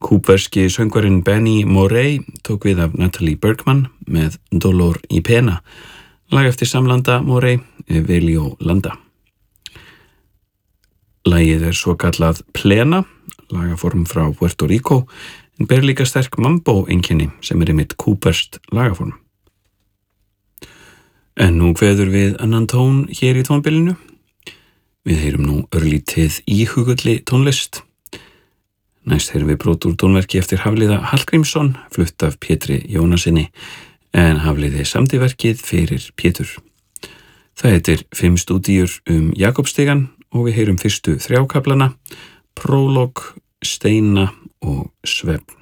Kúbverski söngvarinn Benny Morey tók við af Natalie Bergman með Dolor y Pena, lag eftir samlanda Morey, Velio Landa. Lagið svokallað Plena, lagaform frá Puerto Rico, en ber líka sterk mambo-einkenni sem einmitt kúbverskt lagaform. En nú kveður við annan tón hér í tónbilinu. Við heyrum nú örlítið íhugulli tónlist. Næst heyrum við brot úr tónverki eftir Hafliða Hallgrímsson, flutt af Pétri Jónasinni, en Hafliði samdi verkið fyrir Pétur. Það heitir 5 stúdíur Jakobsstigann og við heyrum fyrstu 3 kaflana, prólog, steina og svefn.